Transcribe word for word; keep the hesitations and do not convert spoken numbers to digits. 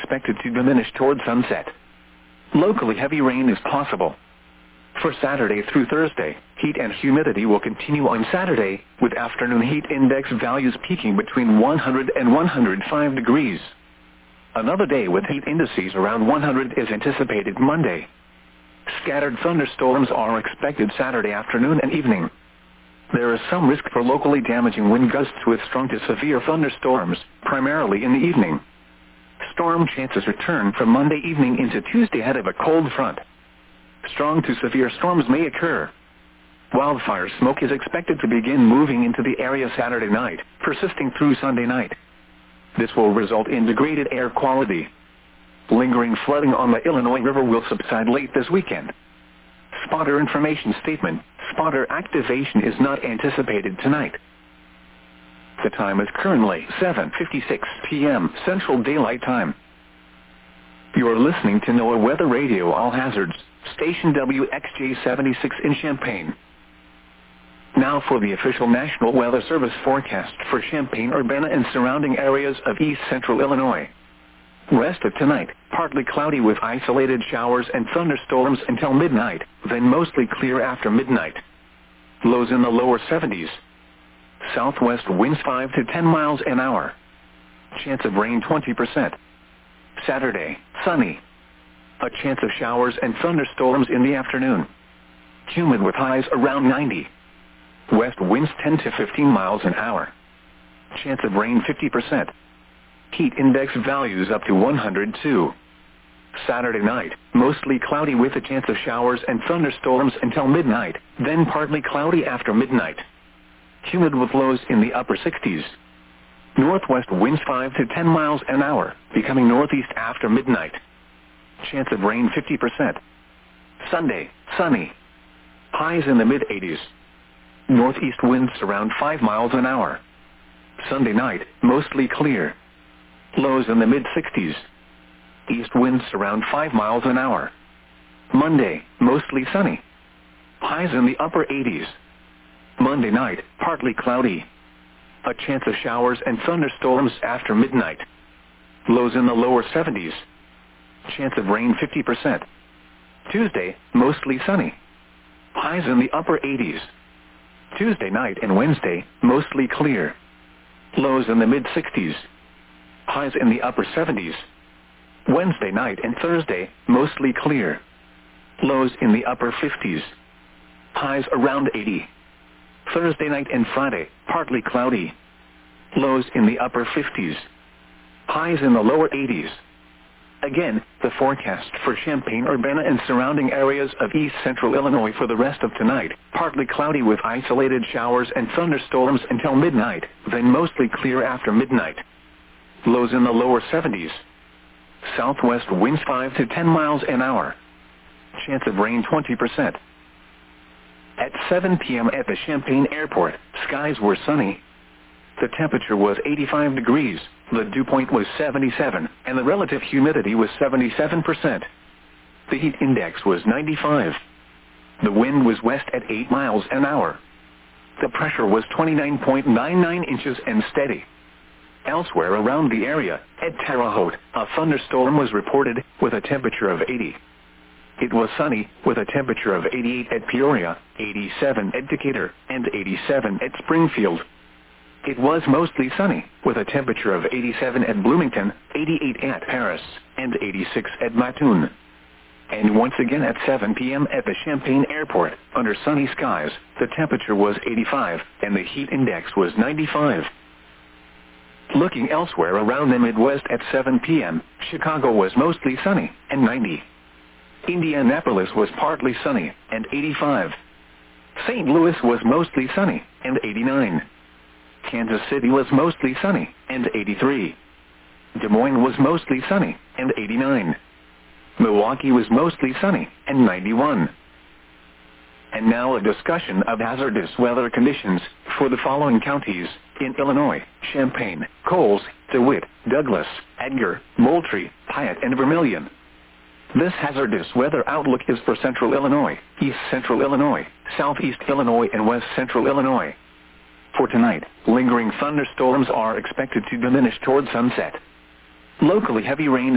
expected to diminish toward sunset. Locally heavy rain is possible. For Saturday through Thursday, heat and humidity will continue on Saturday, with afternoon heat index values peaking between one hundred and one hundred five degrees. Another day with heat indices around one hundred is anticipated Monday. Scattered thunderstorms are expected Saturday afternoon and evening. There is some risk for locally damaging wind gusts with strong to severe thunderstorms, primarily in the evening. Storm chances return from Monday evening into Tuesday ahead of a cold front. Strong to severe storms may occur. Wildfire smoke is expected to begin moving into the area Saturday night, persisting through Sunday night. This will result in degraded air quality. Lingering flooding on the Illinois River will subside late this weekend. Spotter information statement: spotter activation is not anticipated tonight. The time is currently seven fifty-six p m Central Daylight Time. You are listening to NOAA Weather Radio All Hazards, station W X J seventy-six in Champaign. Now for the official National Weather Service forecast for Champaign-Urbana and surrounding areas of east central Illinois. Rest of tonight, partly cloudy with isolated showers and thunderstorms until midnight, then mostly clear after midnight. Lows in the lower seventies. Southwest winds five to ten miles an hour. Chance of rain twenty percent. Saturday, sunny. A chance of showers and thunderstorms in the afternoon. Humid with highs around ninety. West winds ten to fifteen miles an hour. Chance of rain fifty percent. Heat index values up to one hundred two. Saturday night, mostly cloudy with a chance of showers and thunderstorms until midnight, then partly cloudy after midnight. Humid with lows in the upper sixties. Northwest winds five to ten miles an hour, becoming northeast after midnight. Chance of rain fifty percent. Sunday, sunny. Highs in the mid-eighties. Northeast winds around five miles an hour. Sunday night, mostly clear. Lows in the mid-sixties. East winds around five miles an hour. Monday, mostly sunny. Highs in the upper eighties. Monday night, partly cloudy. A chance of showers and thunderstorms after midnight. Lows in the lower seventies. Chance of rain fifty percent. Tuesday, mostly sunny. Highs in the upper eighties. Tuesday night and Wednesday, mostly clear. Lows in the mid-sixties. Highs in the upper seventies. Wednesday night and Thursday, mostly clear. Lows in the upper fifties. Highs around eighty. Thursday night and Friday, partly cloudy. Lows in the upper fifties. Highs in the lower eighties. Again, the forecast for Champaign-Urbana and surrounding areas of east central Illinois for the rest of tonight: partly cloudy with isolated showers and thunderstorms until midnight, then mostly clear after midnight. Lows in the lower seventies. Southwest winds five to ten miles an hour. Chance of rain twenty percent. At seven p m at the Champaign Airport, skies were sunny. The temperature was eighty-five degrees, the dew point was seventy-seven, and the relative humidity was seventy-seven percent. The heat index was ninety-five. The wind was west at eight miles an hour. The pressure was twenty-nine point nine nine inches and steady. Elsewhere around the area, at Terre Haute, a thunderstorm was reported with a temperature of eighty. It was sunny with a temperature of eighty-eight at Peoria, eighty-seven at Decatur, and eighty-seven at Springfield. It was mostly sunny with a temperature of eighty-seven at Bloomington, eighty-eight at Paris, and eighty-six at Mattoon. And once again at seven p m at the Champaign Airport, under sunny skies, the temperature was eighty-five, and the heat index was ninety-five. Looking elsewhere around the Midwest at seven p m, Chicago was mostly sunny, and ninety. Indianapolis was partly sunny, and eighty-five. Saint Louis was mostly sunny, and eighty-nine. Kansas City was mostly sunny, and eighty-three. Des Moines was mostly sunny, and eighty-nine. Milwaukee was mostly sunny, and ninety-one. And now a discussion of hazardous weather conditions for the following counties in Illinois: Champaign, Coles, DeWitt, Douglas, Edgar, Moultrie, Piatt, and Vermilion. This hazardous weather outlook is for central Illinois, east central Illinois, southeast Illinois, and west central Illinois. For tonight, lingering thunderstorms are expected to diminish toward sunset. Locally heavy rain